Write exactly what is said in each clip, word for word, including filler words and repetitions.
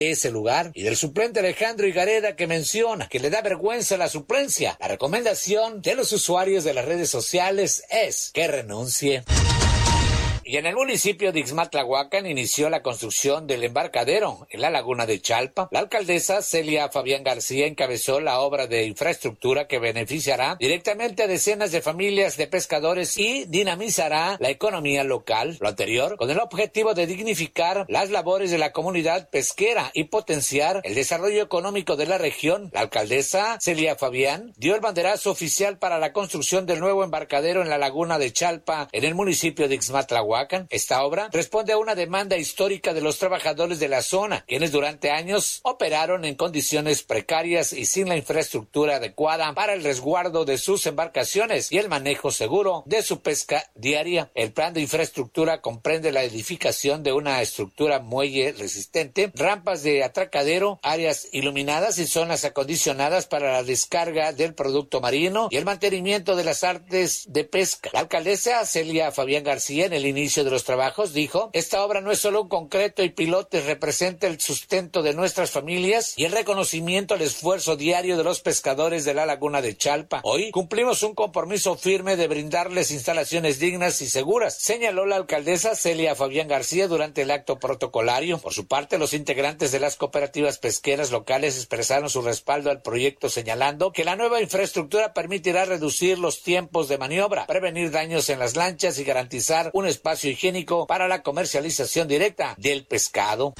ese lugar, y del suplente Alejandro Higareda, que menciona que le da vergüenza la suplencia. La recomendación de los usuarios de las redes sociales es que renuncie. Y en el municipio de Ixmatlahuacan inició la construcción del embarcadero en la laguna de Chalpa. La alcaldesa Celia Fabián García encabezó la obra de infraestructura que beneficiará directamente a decenas de familias de pescadores y dinamizará la economía local. Lo anterior con el objetivo de dignificar las labores de la comunidad pesquera y potenciar el desarrollo económico de la región. La alcaldesa Celia Fabián dio el banderazo oficial para la construcción del nuevo embarcadero en la laguna de Chalpa en el municipio de Ixmatlahuacan. Esta obra responde a una demanda histórica de los trabajadores de la zona, quienes durante años operaron en condiciones precarias y sin la infraestructura adecuada para el resguardo de sus embarcaciones y el manejo seguro de su pesca diaria. El plan de infraestructura comprende la edificación de una estructura muelle resistente, rampas de atracadero, áreas iluminadas y zonas acondicionadas para la descarga del producto marino y el mantenimiento de las artes de pesca. La alcaldesa Celia Fabián García, en el inicio de los trabajos, dijo: esta obra no es solo un concreto y pilotes, representa el sustento de nuestras familias y el reconocimiento al esfuerzo diario de los pescadores de la laguna de Chalpa. Hoy cumplimos un compromiso firme de brindarles instalaciones dignas y seguras, señaló la alcaldesa Celia Fabián García durante el acto protocolario. Por su parte, los integrantes de las cooperativas pesqueras locales expresaron su respaldo al proyecto, señalando que la nueva infraestructura permitirá reducir los tiempos de maniobra, prevenir daños en las lanchas y garantizar un espacio higiénico para la comercialización directa del pescado.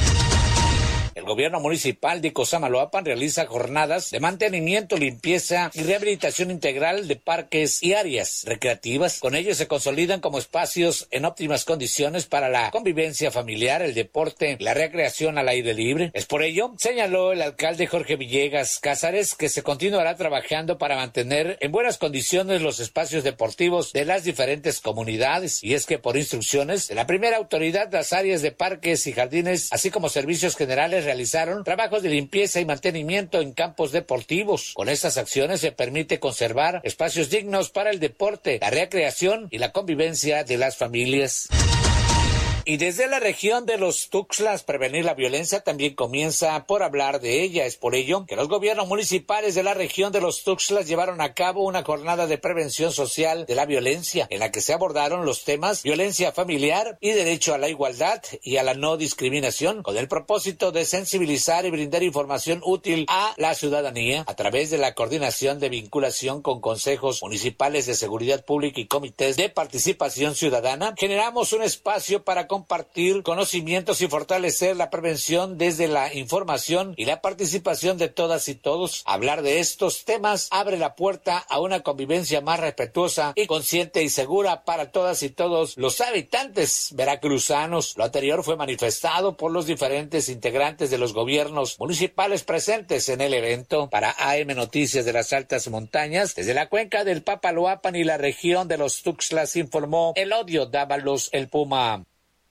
El gobierno municipal de Cosamaloapan realiza jornadas de mantenimiento, limpieza y rehabilitación integral de parques y áreas recreativas. Con ello se consolidan como espacios en óptimas condiciones para la convivencia familiar, el deporte y la recreación al aire libre. Es por ello, señaló el alcalde Jorge Villegas Cázares, que se continuará trabajando para mantener en buenas condiciones los espacios deportivos de las diferentes comunidades. Y es que por instrucciones de la primera autoridad, las áreas de parques y jardines, así como servicios generales, realizaron trabajos de limpieza y mantenimiento en campos deportivos. Con estas acciones se permite conservar espacios dignos para el deporte, la recreación y la convivencia de las familias. Y desde la región de los Tuxtlas, prevenir la violencia también comienza por hablar de ella. Es por ello que los gobiernos municipales de la región de los Tuxtlas llevaron a cabo una jornada de prevención social de la violencia, en la que se abordaron los temas violencia familiar y derecho a la igualdad y a la no discriminación, con el propósito de sensibilizar y brindar información útil a la ciudadanía a través de la coordinación de vinculación con consejos municipales de seguridad pública y comités de participación ciudadana. Generamos un espacio para compartir conocimientos y fortalecer la prevención desde la información y la participación de todas y todos. Hablar de estos temas abre la puerta a una convivencia más respetuosa y consciente y segura para todas y todos los habitantes veracruzanos. Lo anterior fue manifestado por los diferentes integrantes de los gobiernos municipales presentes en el evento. Para A M Noticias de las Altas Montañas, desde la cuenca del Papaloapan y la región de los Tuxtlas, informó Elodio Dávalos, el Puma.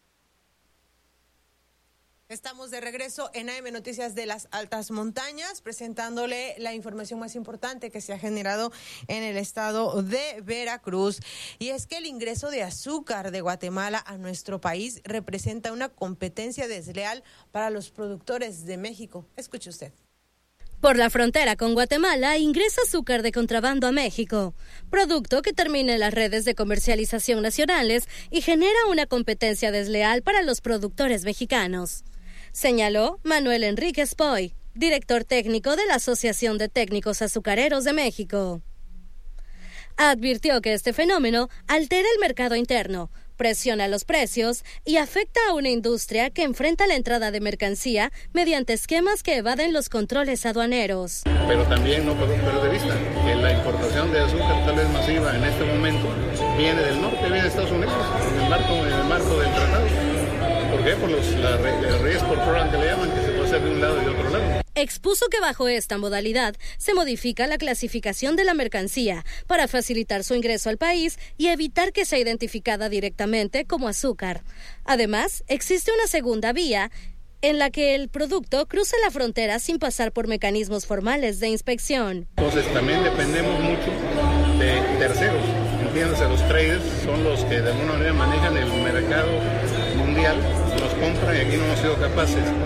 Estamos de regreso en A M Noticias de las Altas Montañas, presentándole la información más importante que se ha generado en el estado de Veracruz. Y es que el ingreso de azúcar de Guatemala a nuestro país representa una competencia desleal para los productores de México. Escuche usted. Por la frontera con Guatemala ingresa azúcar de contrabando a México, producto que termina en las redes de comercialización nacionales y genera una competencia desleal para los productores mexicanos, señaló Manuel Enríquez Poy, director técnico de la Asociación de Técnicos Azucareros de México. Advirtió que este fenómeno altera el mercado interno, presiona los precios y afecta a una industria que enfrenta la entrada de mercancía mediante esquemas que evaden los controles aduaneros. Pero también no podemos perder de vista que la importación de azúcar tal vez masiva en este momento viene del norte, viene de Estados Unidos, en el marco, en el marco del tratado. ¿Por qué? Por los, la, el re-export program que le llaman, que se puede hacer de un lado y de otro lado. Expuso que bajo esta modalidad se modifica la clasificación de la mercancía para facilitar su ingreso al país y evitar que sea identificada directamente como azúcar. Además, existe una segunda vía en la que el producto cruza la frontera sin pasar por mecanismos formales de inspección. Entonces también dependemos mucho de terceros. Entiéndase, los traders son los que de alguna manera manejan el mercado mundial, nos compran y aquí no hemos sido capaces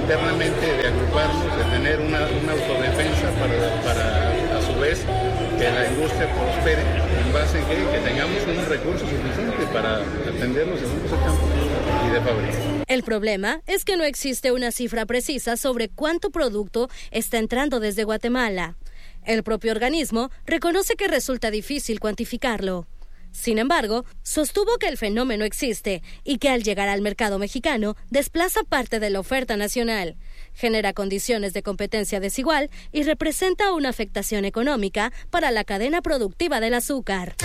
internamente de agruparnos, de tener una, una autodefensa para, para a su vez que la industria prospere, en base en que, que tengamos un recurso suficiente para atender los segundos de campo y de fábrica. El problema es que no existe una cifra precisa sobre cuánto producto está entrando desde Guatemala. El propio organismo reconoce que resulta difícil cuantificarlo. Sin embargo, sostuvo que el fenómeno existe y que al llegar al mercado mexicano desplaza parte de la oferta nacional, genera condiciones de competencia desigual y representa una afectación económica para la cadena productiva del azúcar.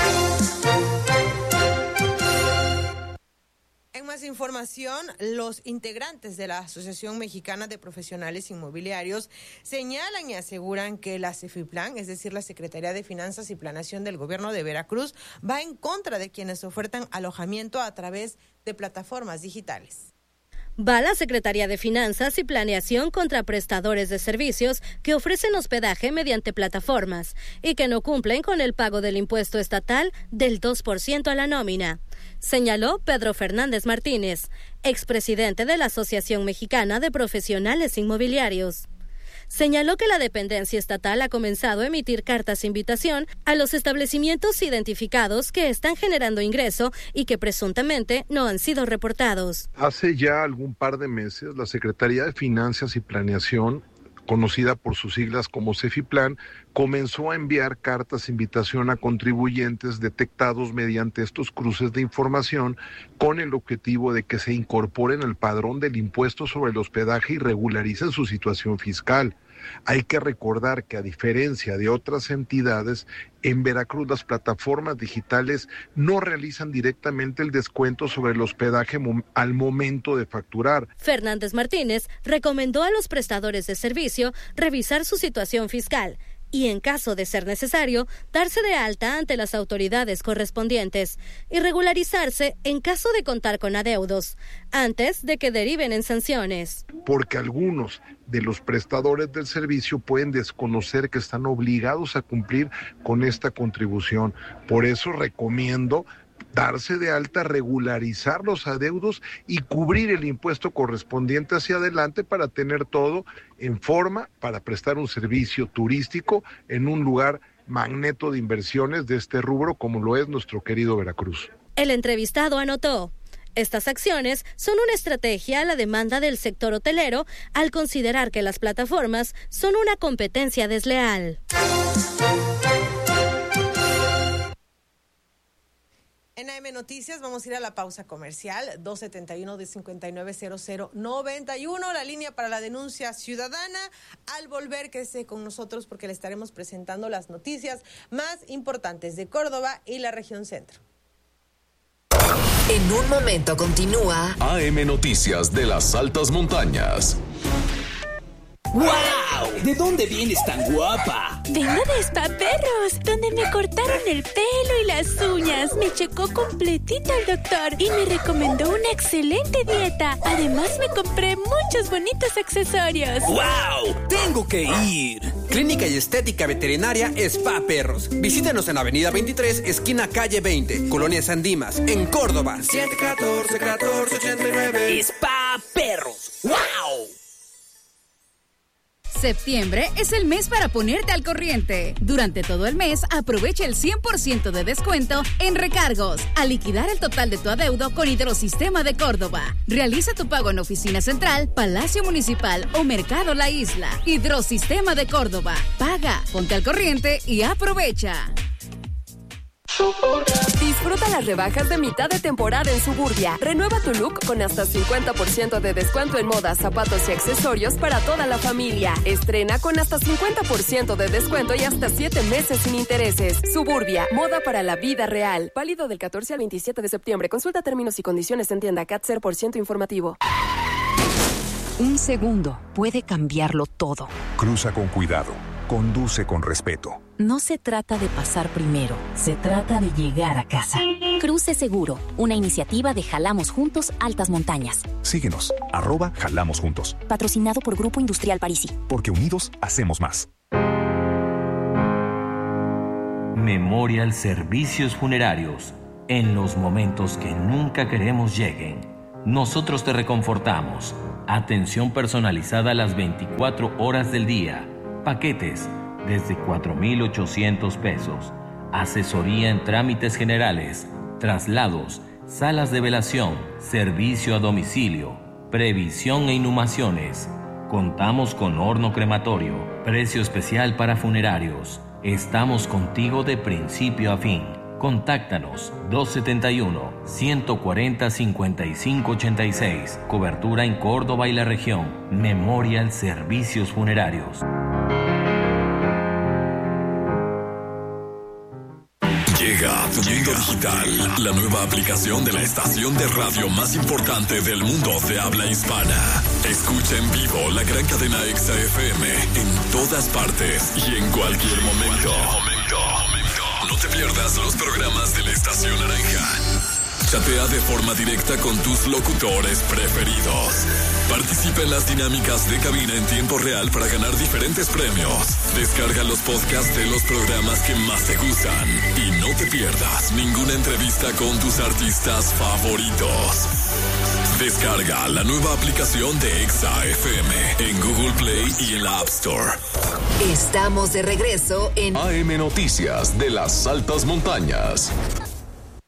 En más información, los integrantes de la Asociación Mexicana de Profesionales Inmobiliarios señalan y aseguran que la CEFIPLAN, es decir, la Secretaría de Finanzas y Planeación del Gobierno de Veracruz, va en contra de quienes ofertan alojamiento a través de plataformas digitales. Va la Secretaría de Finanzas y Planeación contra prestadores de servicios que ofrecen hospedaje mediante plataformas y que no cumplen con el pago del impuesto estatal del dos por ciento a la nómina, señaló Pedro Fernández Martínez, expresidente de la Asociación Mexicana de Profesionales Inmobiliarios. Señaló que la dependencia estatal ha comenzado a emitir cartas de invitación a los establecimientos identificados que están generando ingreso y que presuntamente no han sido reportados. Hace ya algún par de meses, la Secretaría de Finanzas y Planeación, conocida por sus siglas como CEFIPLAN, comenzó a enviar cartas de invitación a contribuyentes detectados mediante estos cruces de información con el objetivo de que se incorporen al padrón del impuesto sobre el hospedaje y regularicen su situación fiscal. Hay que recordar que a diferencia de otras entidades, en Veracruz las plataformas digitales no realizan directamente el descuento sobre el hospedaje mo- al momento de facturar. Fernández Martínez recomendó a los prestadores de servicio revisar su situación fiscal y, en caso de ser necesario, darse de alta ante las autoridades correspondientes y regularizarse en caso de contar con adeudos, antes de que deriven en sanciones. Porque algunos de los prestadores del servicio pueden desconocer que están obligados a cumplir con esta contribución. Por eso recomiendo darse de alta, regularizar los adeudos y cubrir el impuesto correspondiente hacia adelante para tener todo en forma para prestar un servicio turístico en un lugar magneto de inversiones de este rubro como lo es nuestro querido Veracruz. El entrevistado anotó: estas acciones son una estrategia a la demanda del sector hotelero al considerar que las plataformas son una competencia desleal. En A M Noticias vamos a ir a la pausa comercial, dos setenta y uno de cincuenta y nueve cero cero noventa y uno, la línea para la denuncia ciudadana. Al volver, quédese con nosotros porque le estaremos presentando las noticias más importantes de Córdoba y la región centro. En un momento continúa A M Noticias de las Altas Montañas. ¡Wow! ¿De dónde vienes tan guapa? Vengo de Spa Perros, donde me cortaron el pelo y las uñas. Me checó completito el doctor y me recomendó una excelente dieta. Además, me compré muchos bonitos accesorios. ¡Wow! ¡Tengo que ir! Clínica y Estética Veterinaria Spa Perros. Visítanos en Avenida veintitrés, esquina calle veinte, Colonia San Dimas, en Córdoba. siete uno cuatro, uno cuatro ocho nueve. Spa Perros. ¡Wow! Septiembre es el mes para ponerte al corriente. Durante todo el mes, aprovecha el cien por ciento de descuento en recargos, al liquidar el total de tu adeudo con Hidrosistema de Córdoba. Realiza tu pago en Oficina Central, Palacio Municipal o Mercado La Isla. Hidrosistema de Córdoba. Paga, ponte al corriente y aprovecha. Disfruta las rebajas de mitad de temporada en Suburbia. Renueva tu look con hasta cincuenta por ciento de descuento en modas, zapatos y accesorios para toda la familia. Estrena con hasta cincuenta por ciento de descuento y hasta siete meses sin intereses. Suburbia, moda para la vida real. Válido del catorce al veintisiete de septiembre. Consulta términos y condiciones en tienda. C A T cero por ciento informativo. Un segundo puede cambiarlo todo. Cruza con cuidado. Conduce con respeto. No se trata de pasar primero, se trata de llegar a casa. Cruce Seguro, una iniciativa de Jalamos Juntos Altas Montañas. Síguenos, arroba Jalamos Juntos. Patrocinado por Grupo Industrial Parisi. Porque unidos hacemos más. Memorial Servicios Funerarios. En los momentos que nunca queremos lleguen. Nosotros te reconfortamos. Atención personalizada las veinticuatro horas del día. Paquetes desde cuatro mil ochocientos pesos. Asesoría en trámites generales, traslados, salas de velación, servicio a domicilio, previsión e inhumaciones. Contamos con horno crematorio, precio especial para funerarios. Estamos contigo de principio a fin. Contáctanos dos setenta y uno, ciento cuarenta, cincuenta y cinco ochenta y seis. Cobertura en Córdoba y la región. Memorial Servicios Funerarios. Llega a tu mundo digital, la nueva aplicación de la estación de radio más importante del mundo de habla hispana. Escucha en vivo la gran cadena Exa F M en todas partes y en cualquier momento. No te pierdas los programas de la Estación Naranja. Chatea de forma directa con tus locutores preferidos. Participa en las dinámicas de cabina en tiempo real para ganar diferentes premios. Descarga los podcasts de los programas que más te gustan. Y no te pierdas ninguna entrevista con tus artistas favoritos. Descarga la nueva aplicación de Exa F M en Google Play y en la App Store. Estamos de regreso en A M Noticias de las Altas Montañas.